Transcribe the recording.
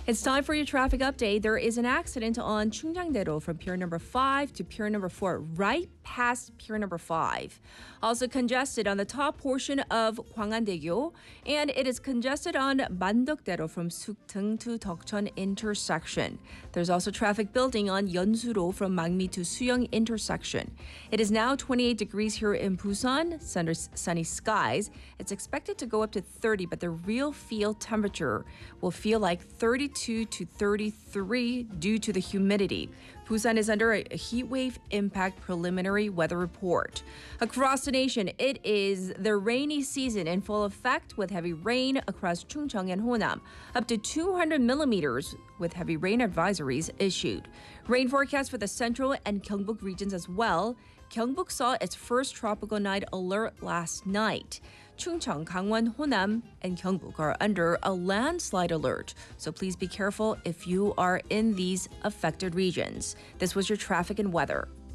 It's time for your traffic update. There is an accident on Chungjangdaero from pier number 5 to pier number 4, right past pier number 5. Also congested on the top portion of Gwangan-daegyo, and it is congested on Mandokdaero from Sukdeung to Deokcheon intersection. There's also traffic building on Yeonsu-ro from Mangmi to Suyeong intersection. It is now 28 degrees here in Busan, sunny skies. It's expected to go up to 30, but the real field temperature will feel like 32 to 33 due to the humidity. Busan is under a heat wave impact preliminary weather report. Across the nation, it is the rainy season in full effect with heavy rain across Chungcheong and Honam, up to 200 millimeters with heavy rain advisories issued. Rain forecast for the central and Gyeongbuk regions as well. Gyeongbuk saw its first tropical night alert last night. Chungcheong, Gangwon, Honam, and Gyeongbuk are under a landslide alert, so please be careful if you are in these affected regions. This was your traffic and weather.